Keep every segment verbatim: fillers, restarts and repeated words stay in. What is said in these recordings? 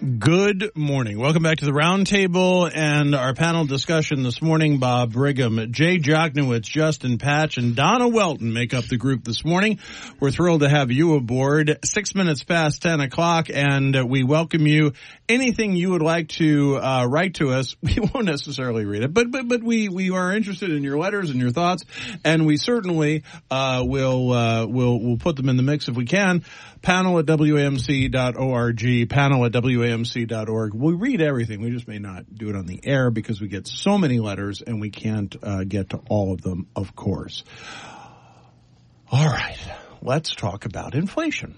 Good morning. Welcome back to the Roundtable and our panel discussion this morning. Bob Brigham, Jay Jochnowitz, Justin Patch, and Donna Welton make up the group this morning. We're thrilled to have you aboard. Six minutes past ten o'clock, and uh, we welcome you. Anything you would like to uh, write to us, we won't necessarily read it, but but but we, we are interested in your letters and your thoughts, and we certainly uh, will uh, will will put them in the mix if we can. Panel at W A M C dot org, panel at W A M C dot org. We read everything. We just may not do it on the air because we get so many letters and we can't uh, get to all of them, of course. All right, let's talk about inflation.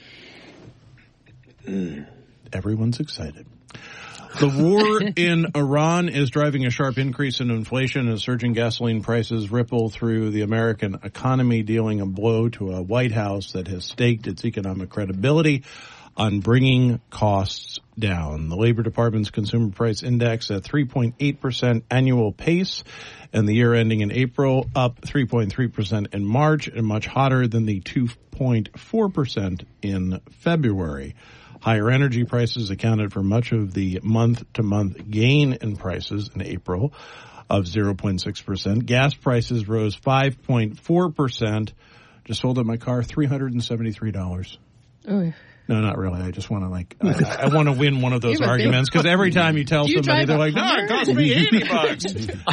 Everyone's excited. The war in Iran is driving a sharp increase in inflation as surging gasoline prices ripple through the American economy, dealing a blow to a White House that has staked its economic credibility on bringing costs down. The Labor Department's Consumer Price Index at three point eight percent annual pace, and the year ending in April up three point three percent in March, and much hotter than the two point four percent in February. Higher energy prices accounted for much of the month-to-month gain in prices in April of zero point six percent. Gas prices rose five point four percent. Just sold at my car three hundred seventy-three dollars. Oh. No, not really. I just want to like, I, I want to win one of those arguments because every time you tell you somebody, they're like, no, Hummer? it cost me eighty bucks.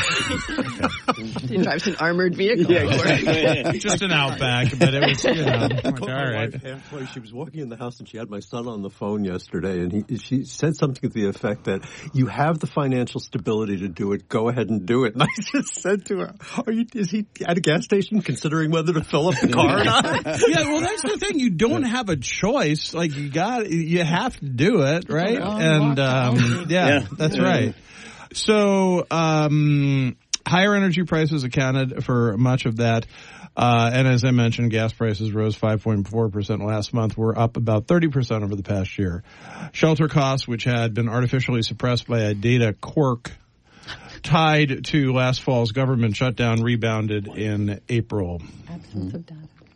He drives an armored vehicle. Yeah, exactly. Just an Outback, but it was, you know, like, all my right. wife halfway. She was walking in the house and she had my son on the phone yesterday, and he, she said something to the effect that you have the financial stability to do it. Go ahead and do it. And I just said to her, "Are you? Is he at a gas station considering whether to fill up the car or not?" Yeah, well, that's the thing. You don't have a choice. Like, you got, you have to do it, right? And, um, yeah, Yeah. that's Yeah. right. So, um, higher energy prices accounted for much of that. Uh, and as I mentioned, gas prices rose five point four percent last month. We're up about thirty percent over the past year. Shelter costs, which had been artificially suppressed by a data quirk tied to last fall's government shutdown, rebounded in April. Absence of data.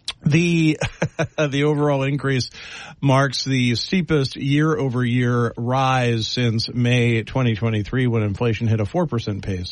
The the overall increase marks the steepest year-over-year rise since May twenty twenty-three, when inflation hit a four percent pace,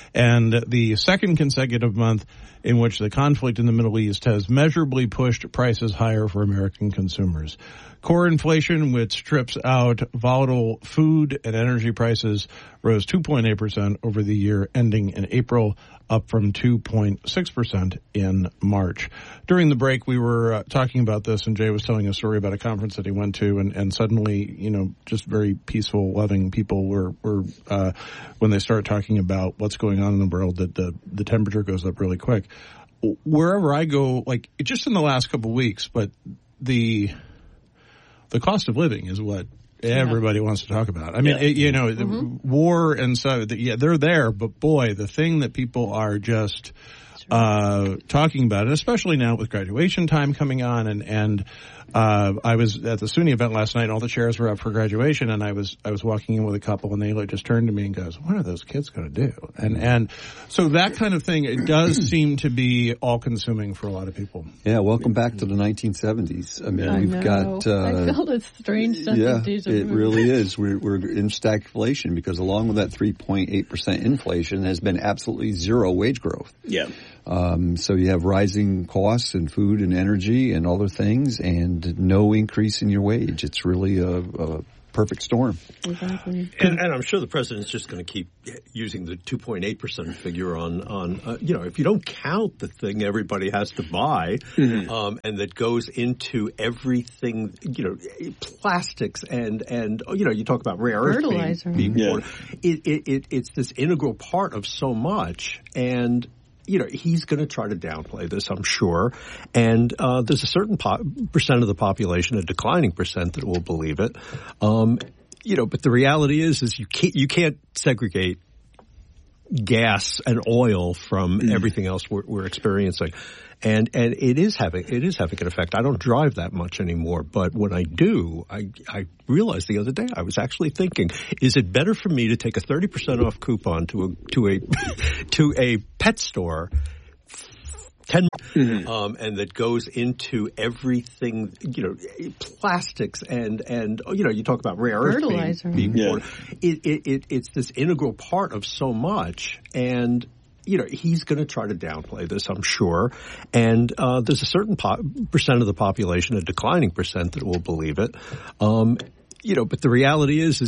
and the second consecutive month in which the conflict in the Middle East has measurably pushed prices higher for American consumers. Core inflation, which strips out volatile food and energy prices, rose two point eight percent over the year ending in April, up from two point six percent in March. During the break, we were uh, talking about this, and Jay was telling a story about a conference that he went to, and, and suddenly, you know, just very peaceful, loving people were, were uh, when they start talking about what's going on in the world, that the, the temperature goes up really quick. Wherever I go, like, just in the last couple of weeks, but the... The cost of living is what everybody yeah. wants to talk about. I mean, yeah. it, you know, the mm-hmm. war and so, the, yeah, they're there, but boy, the thing that people are just uh, talking about, and especially now with graduation time coming on, and and uh, I was at the SUNY event last night, and all the chairs were up for graduation, and I was I was walking in with a couple, and they like just turned to me and goes, "What are those kids going to do?" And and so that kind of thing, it does seem to be all consuming for a lot of people. Yeah, welcome back to the nineteen seventies. I mean, I we've know. got uh, I felt a strange sense yeah, of deja it vu. really is. We're we're in stagflation because along with that three point eight percent inflation has been absolutely zero wage growth. Yeah. Um, so you have rising costs in food and energy and other things, and no increase in your wage. It's really a, a perfect storm. Exactly. And, and I'm sure the president's just going to keep using the two point eight percent figure on, on uh, you know, if you don't count the thing everybody has to buy, mm-hmm. um, and that goes into everything, you know, plastics and, and you know, you talk about rare earth fertilizer. being, being yeah. it, it, it, it's this integral part of so much, and you know, he's going to try to downplay this, I'm sure. And uh, there's a certain po- percent of the population, a declining percent, that will believe it. Um, you know, but the reality is, is you can't you can't segregate gas and oil from mm. everything else we're, we're experiencing. And and it is having it is having an effect. I don't drive that much anymore, but when I do, I I realized the other day I was actually thinking, is it better for me to take a thirty percent off coupon to a to a to a pet store ten, mm-hmm. um, and that goes into everything, you know, plastics and, and you know, you talk about rare earth fertilizer. being, being yeah. it, it, it, it's this integral part of so much, and you know, he's going to try to downplay this, I'm sure. And uh, there's a certain po- percent of the population, a declining percent, that will believe it. Um, you know, but the reality is, is